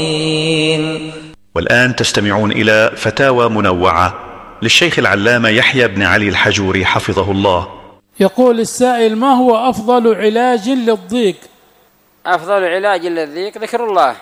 والآن تستمعون إلى فتاوى منوعة للشيخ العلامة يحيى بن علي الحجوري حفظه الله. يقول السائل: ما هو أفضل علاج للضيق؟ أفضل علاج للضيق ذكر الله،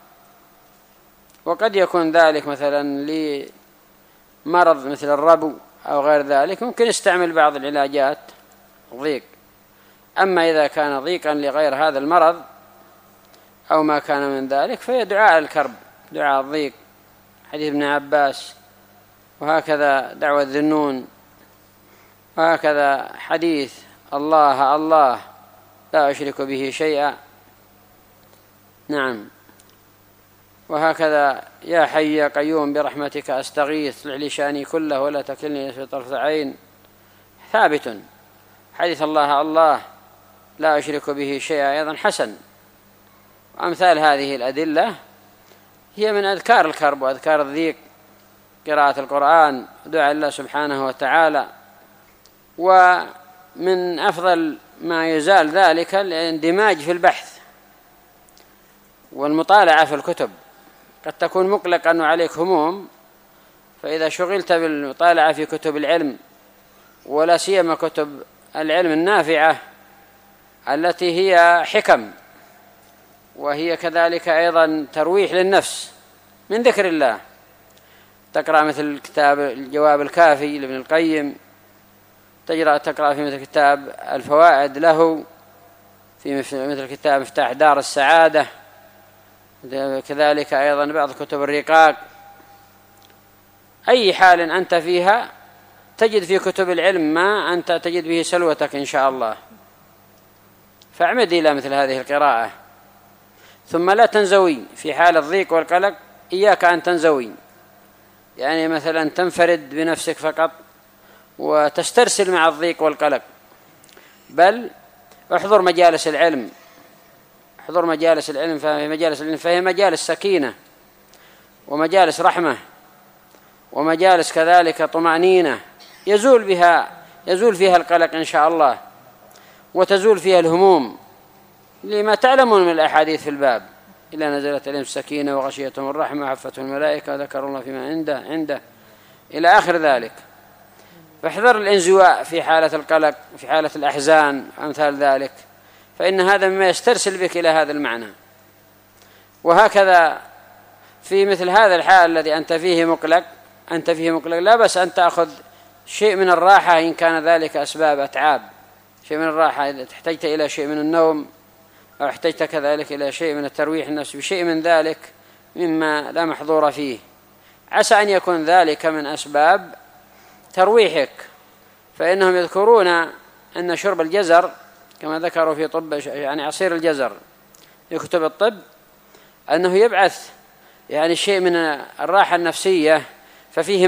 وقد يكون ذلك مثلا لمرض مثل الربو أو غير ذلك، ممكن يستعمل بعض العلاجات ضيق. أما إذا كان ضيقا لغير هذا المرض أو ما كان من ذلك فهي دعاء الكرب، دعاء الضيق، حديث ابن عباس، وهكذا دعوة ذنون، وهكذا حديث الله الله لا أشرك به شيئا، نعم، وهكذا يا حي يا قيوم برحمتك أستغيث اصلح لي شأني كله ولا تكلني في طرفة عين، ثابت. حديث الله الله لا أشرك به شيئا أيضا حسن. وأمثال هذه الأدلة هي من أذكار الكرب وأذكار الضيق، قراءة القرآن ودعاء الله سبحانه وتعالى. ومن أفضل ما يزال ذلك الاندماج في البحث والمطالعة في الكتب. قد تكون مقلقا وعليك هموم، فإذا شغلت بالمطالعة في كتب العلم ولا سيما كتب العلم النافعة التي هي حكم، وهي كذلك أيضا ترويح للنفس من ذكر الله، تقرأ مثل كتاب الجواب الكافي لابن القيم، تقرأ في مثل كتاب الفوائد له، في مثل كتاب مفتاح دار السعادة، كذلك أيضا بعض كتب الرقاق. أي حال أنت فيها تجد في كتب العلم ما أنت تجد به سلوتك إن شاء الله، فاعمد إلى مثل هذه القراءة. ثم لا تنزوي في حال الضيق والقلق، إياك أن تنزوي، يعني مثلا تنفرد بنفسك فقط وتسترسل مع الضيق والقلق، بل احضر مجالس العلم، احضر مجالس العلم، فهي مجالس سكينة ومجالس رحمة ومجالس كذلك طمأنينة يزول فيها القلق إن شاء الله، وتزول فيها الهموم، لما تعلمون من الأحاديث في الباب: إلا نزلت عليهم السكينة وغشيتهم الرحمة وحفتهم الملائكة وذكروا الله فيما عنده إلى آخر ذلك. فاحذر الانزواء في حالة القلق، في حالة الأحزان وأمثال ذلك، فإن هذا مما يسترسل بك إلى هذا المعنى. وهكذا في مثل هذا الحال الذي أنت فيه مقلق لا بس أن تأخذ شيء من الراحة إن كان ذلك أسباب أتعاب، شيء من الراحة إذا احتجت إلى شيء من النوم، أو احتجت كذلك إلى شيء من الترويح النفس بشيء من ذلك مما لا محظور فيه، عسى أن يكون ذلك من أسباب ترويحك. فإنهم يذكرون أن شرب الجزر كما ذكروا في طب، يعني عصير الجزر في كتب الطب، أنه يبعث يعني شيء من الراحة النفسية، ففيه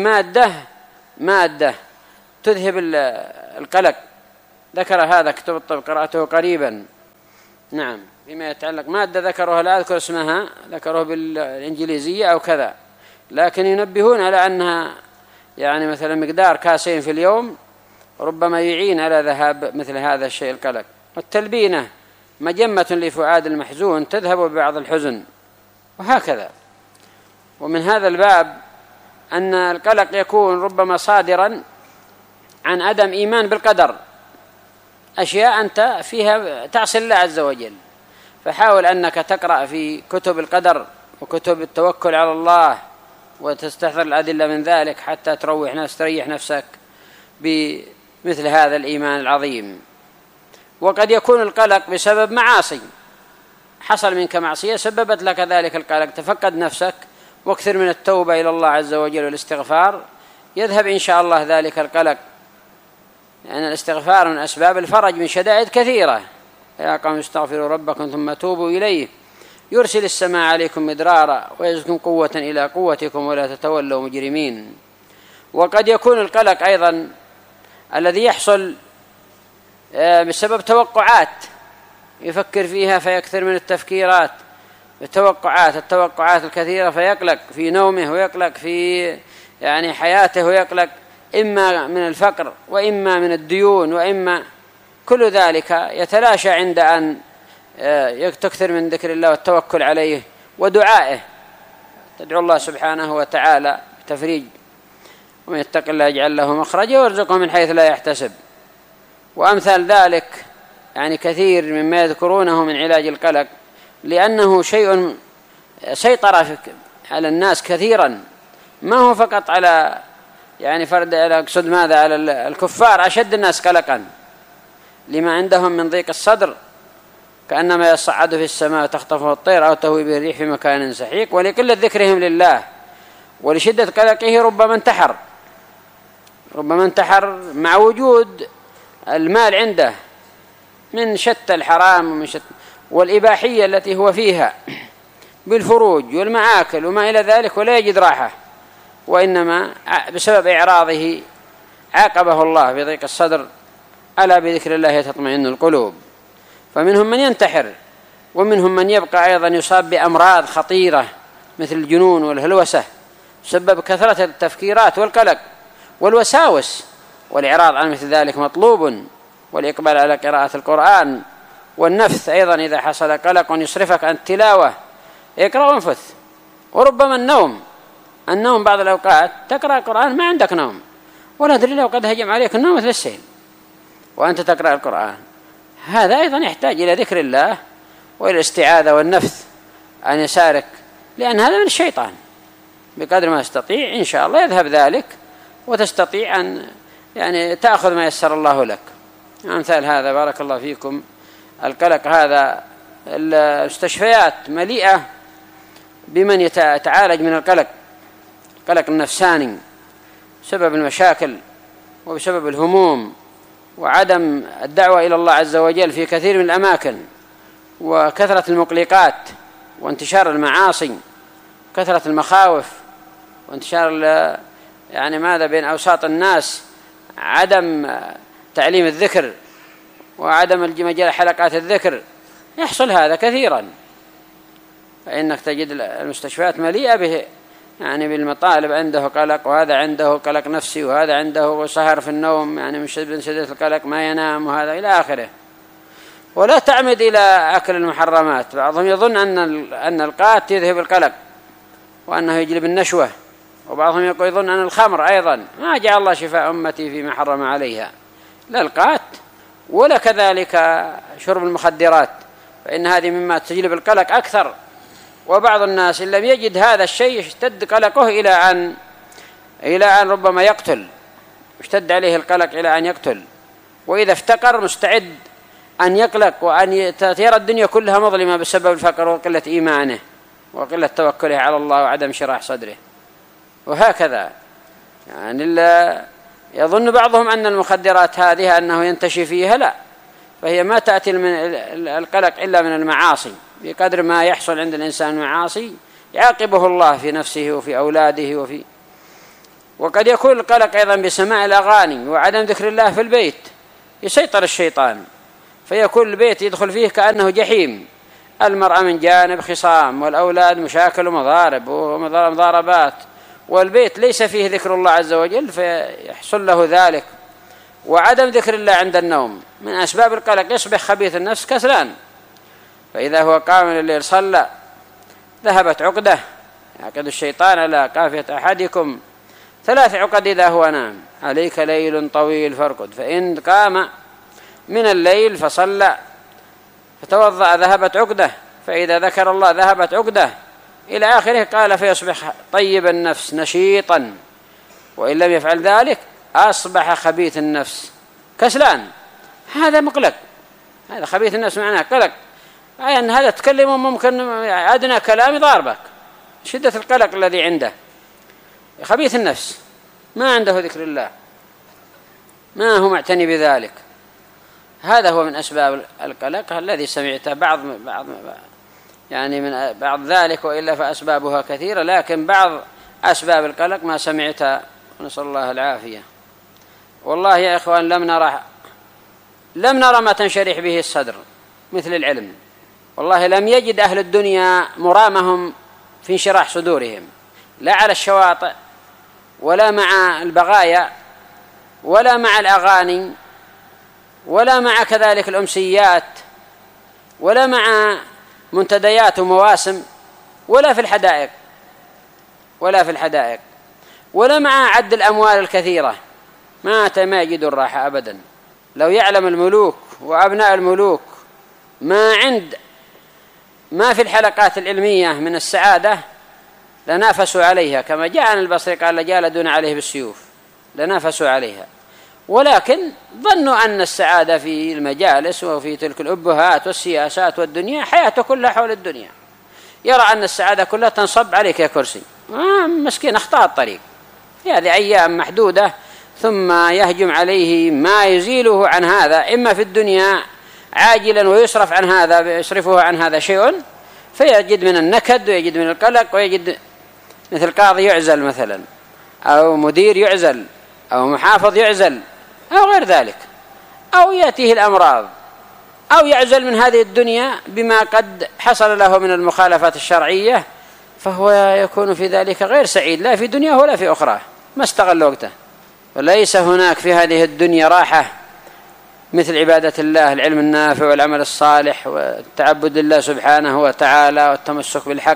مادة تذهب القلق. ذكر هذا كتب الطب، قرأته قريبا، نعم، فيما يتعلق مادة ذكروها لا أذكر اسمها، ذكروه بالإنجليزية أو كذا، لكن ينبهون على أنها يعني مثلا مقدار كاسين في اليوم ربما يعين على ذهاب مثل هذا الشيء القلق. والتلبينة مجمة لفؤاد المحزون تذهب ببعض الحزن، وهكذا. ومن هذا الباب أن القلق يكون ربما صادرا عن عدم إيمان بالقدر، أشياء أنت فيها تعصي الله عز وجل، فحاول أنك تقرأ في كتب القدر وكتب التوكل على الله وتستحضر الأدلة من ذلك حتى تريح نفسك بمثل هذا الإيمان العظيم. وقد يكون القلق بسبب معاصي، حصل منك معصية سببت لك ذلك القلق، تفقد نفسك واكثر من التوبة إلى الله عز وجل والاستغفار، يذهب إن شاء الله ذلك القلق، لأن الاستغفار من أسباب الفرج من شدائد كثيرة. يا قوم استغفروا ربكم ثم توبوا إليه يرسل السماء عليكم مدرارا ويزدكم قوة إلى قوتكم ولا تتولوا مجرمين. وقد يكون القلق أيضا الذي يحصل بسبب توقعات يفكر فيها فيكثر من التفكيرات، التوقعات الكثيرة، فيقلق في نومه ويقلق في يعني حياته، ويقلق إما من الفقر وإما من الديون، وإما كل ذلك يتلاشى عند أن تكثر من ذكر الله والتوكل عليه ودعائه تدعو الله سبحانه وتعالى بتفريج، ومن يتق الله يجعل له مخرجا ويرزقه من حيث لا يحتسب. وأمثال ذلك يعني كثير مما يذكرونه من علاج القلق، لأنه شيء سيطر على الناس كثيرا، ما هو فقط على يعني فرد، أقصد ماذا، على الكفار أشد الناس قلقا لما عندهم من ضيق الصدر، كأنما يصعد في السماء تخطفه الطير أو تهوي به الريح في مكان سحيق، ولقلة ذكرهم لله ولشدة قلقه ربما انتحر مع وجود المال عنده من شتى الحرام ومن شتى والإباحية التي هو فيها بالفروج والمآكل وما إلى ذلك، ولا يجد راحة، وإنما بسبب إعراضه عاقبه الله بضيق الصدر. ألا بذكر الله تطمئن القلوب. فمنهم من ينتحر، ومنهم من يبقى أيضا يصاب بأمراض خطيرة مثل الجنون والهلوسة بسبب كثرة التفكيرات والقلق والوساوس، والإعراض عن مثل ذلك مطلوب، والإقبال على قراءة القرآن والنفث أيضا إذا حصل قلق يصرفك عن التلاوة اقرأ وانفث. وربما النوم بعض الأوقات تقرأ القرآن ما عندك نوم، ولا أدري لو قد هجم عليك النوم مثل السيل وأنت تقرأ القرآن. هذا أيضا يحتاج إلى ذكر الله وإلى الاستعاذة والنفث عن يسارك، لأن هذا من الشيطان. بقدر ما تستطيع إن شاء الله يذهب ذلك، وتستطيع أن يعني تأخذ ما يسر الله لك. أمثال هذا بارك الله فيكم. القلق هذا المستشفيات مليئة بمن يتعالج من القلق النفساني بسبب المشاكل وبسبب الهموم وعدم الدعوة إلى الله عز وجل في كثير من الأماكن، وكثرة المقلقات وانتشار المعاصي، كثرة المخاوف وانتشار يعني ماذا بين أوساط الناس، عدم تعليم الذكر وعدم مجال حلقات الذكر، يحصل هذا كثيرا. فإنك تجد المستشفيات مليئة به يعني بالمطالب، عنده قلق، وهذا عنده قلق نفسي، وهذا عنده سهر في النوم يعني من شدة القلق ما ينام، وهذا إلى آخره. ولا تعمد إلى أكل المحرمات. بعضهم يظن أن القات يذهب القلق وأنه يجلب النشوة، وبعضهم يظن أن الخمر أيضا ما جعل الله شفاء أمتي فيما حرم عليها، لا القات ولا كذلك شرب المخدرات، فإن هذه مما تجلب القلق أكثر. وبعض الناس إن لم يجد هذا الشيء اشتد قلقه إلى أن ربما يقتل، اشتد عليه القلق إلى أن يقتل، وإذا افتقر مستعد أن يقلق وأن يرى الدنيا كلها مظلمة بسبب الفقر وقلة إيمانه وقلة توكله على الله وعدم شراح صدره. وهكذا يعني يظن بعضهم أن المخدرات هذه أنه ينتشي فيها، لا، فهي ما تأتي من القلق إلا من المعاصي. بقدر ما يحصل عند الإنسان معاصي يعاقبه الله في نفسه وفي أولاده وقد يكون القلق أيضا بسماع الأغاني وعدم ذكر الله في البيت، يسيطر الشيطان فيكون البيت يدخل فيه كأنه جحيم. المرأة من جانب خصام، والأولاد مشاكل ومضارب ومضاربات، والبيت ليس فيه ذكر الله عز وجل فيحصل له ذلك. وعدم ذكر الله عند النوم من أسباب القلق، يصبح خبيث النفس كسلان، فإذا هو قام الليل صلى ذهبت عقده. يعقد الشيطان على قافية أحدكم 3 عقد إذا هو نام، عليك ليل طويل فارقد، فإن قام من الليل فصلى فتوضأ ذهبت عقده، فإذا ذكر الله ذهبت عقده إلى آخره. قال فيصبح طيب النفس نشيطا، وإن لم يفعل ذلك أصبح خبيث النفس كسلان. هذا مقلق، هذا خبيث النفس معناه قلق، أي أن هذا تكلم ممكن أدنى كلام ضاربك، شدة القلق الذي عنده. خبيث النفس ما عنده ذكر الله، ما هو معتني بذلك. هذا هو من أسباب القلق الذي سمعته يعني من بعض ذلك، وإلا فأسبابها كثيرة، لكن بعض أسباب القلق ما سمعتها، نسأل الله العافية. والله يا إخوان لم نرى ما تنشرح به الصدر مثل العلم. والله لم يجد أهل الدنيا مرامهم في انشراح صدورهم، لا على الشواطئ ولا مع البغايا ولا مع الأغاني ولا مع كذلك الأمسيات ولا مع منتديات ومواسم ولا في الحدائق. ولا في الحدائق ولا مع عد الأموال الكثيرة، ما يجد الراحة أبدا. لو يعلم الملوك وأبناء الملوك ما في الحلقات العلمية من السعادة لنافسوا عليها، كما جاء عن البصري قال لجالدون عليه بالسيوف، لنافسوا عليها. ولكن ظنوا أن السعادة في المجالس وفي تلك الأبهات والسياسات والدنيا، حياته كلها حول الدنيا، يرى أن السعادة كلها تنصب عليك يا كرسي. مسكين أخطأ الطريق في هذه أيام محدودة، ثم يهجم عليه ما يزيله عن هذا، إما في الدنيا عاجلا ويصرفه عن هذا شيء، فيجد من النكد ويجد من القلق، ويجد مثل قاضي يعزل مثلا، أو مدير يعزل، أو محافظ يعزل، أو غير ذلك، أو يأتيه الأمراض، أو يعزل من هذه الدنيا بما قد حصل له من المخالفات الشرعية، فهو يكون في ذلك غير سعيد، لا في دنياه ولا في أخرى، ما استغل وقته. وليس هناك في هذه الدنيا راحة مثل عبادة الله، العلم النافع والعمل الصالح والتعبد لله سبحانه وتعالى والتمسك بالحق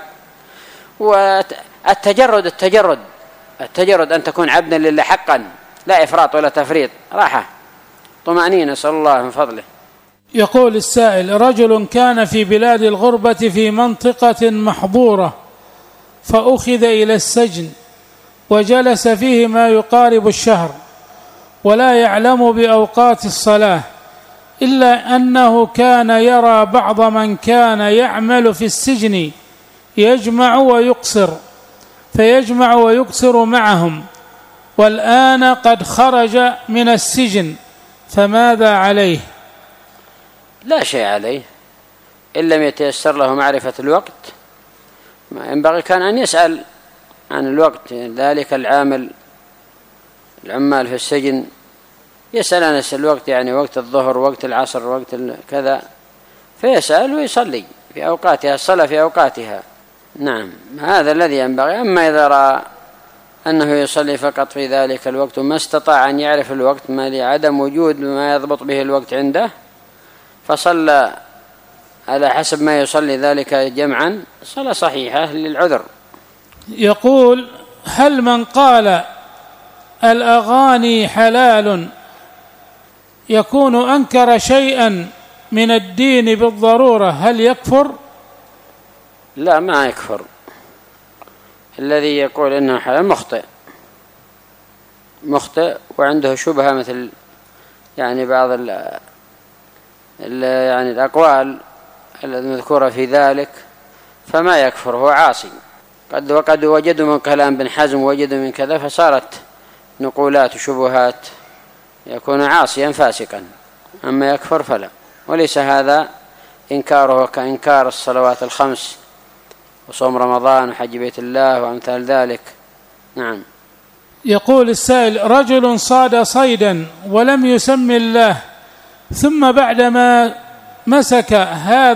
والتجرد أن تكون عبدا لله حقا، لا إفراط ولا تفريط، راحة طمأنينة، نسأل الله من فضله. يقول السائل: رجل كان في بلاد الغربة في منطقة محظورة، فأخذ إلى السجن وجلس فيه ما يقارب الشهر، ولا يعلم بأوقات الصلاة، إلا أنه كان يرى بعض من كان يعمل في السجن يجمع ويقصر، فيجمع ويقصر معهم، والآن قد خرج من السجن، فماذا عليه؟ لا شيء عليه إن لم يتيسر له معرفة الوقت. ما ينبغي كان أن يسأل عن الوقت، ذلك العامل العمال في السجن يسأل عن الوقت، يعني وقت الظهر، وقت العصر، وقت كذا، فيسأل ويصلي في أوقاتها، الصلاة في أوقاتها. نعم، هذا الذي ينبغي. أما إذا رأى أنه يصلي فقط في ذلك الوقت وما استطاع أن يعرف الوقت ما لعدم وجود ما يضبط به الوقت عنده، فصلى على حسب ما يصلي ذلك جمعا، صلاة صحيحة للعذر. يقول: هل من قال الأغاني حلال يكون أنكر شيئا من الدين بالضرورة، هل يكفر؟ لا، ما يكفر. الذي يقول إنه حلال مخطئ وعنده شبهة، مثل يعني بعض يعني الأقوال المذكورة في ذلك، فما يكفر، هو عاصي. وقد وجدوا من كلام بن حزم، وجدوا من كذا، فصارت نقولات وشبهات، يكون عاصيا فاسقا. أما يكفر فلا، وليس هذا إنكاره كإنكار الصلوات الخمس وصوم رمضان وحج بيت الله وأمثال ذلك. نعم. يقول السائل: رجل صاد صيدا ولم يسم الله، ثم بعدما مسك هذا